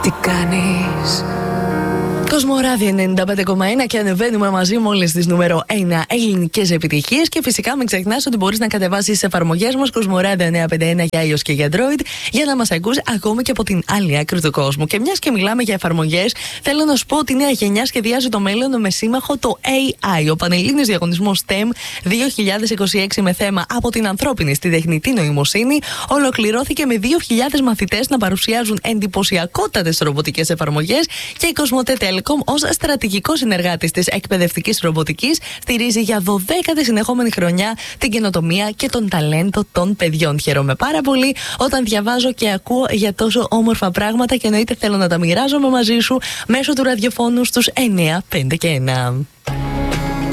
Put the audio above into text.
τι κάνεις? Κοσμοράδιο 95,1 και ανεβαίνουμε μαζί με όλες τις νούμερο 1 ελληνικές επιτυχίες. Και φυσικά μην ξεχνάς ότι μπορείς να κατεβάσεις τις εφαρμογές μας Κοσμοράδιο 951 για iOS και για Android για να μας ακούσει ακόμη και από την άλλη άκρη του κόσμου. Και μιας και μιλάμε για εφαρμογές, θέλω να σου πω ότι η νέα γενιά σχεδιάζει το μέλλον με σύμμαχο το AI. Ο Πανελλήνιος Διαγωνισμός STEM 2026 με θέμα από την ανθρώπινη στη τεχνητή νοημοσύνη ολοκληρώθηκε με 2.000 μαθητές να παρουσιάζουν εντυπωσιακότατες ρομποτικές εφαρμογές και η Κοσμοτέ ως στρατηγικός συνεργάτης της εκπαιδευτικής ρομποτικής στηρίζει για 12η συνεχόμενη χρονιά την καινοτομία και τον ταλέντο των παιδιών. Χαίρομαι πάρα πολύ όταν διαβάζω και ακούω για τόσο όμορφα πράγματα και εννοείται θέλω να τα μοιράζομαι μαζί σου μέσω του ραδιοφώνου στους 9, 5 και 1.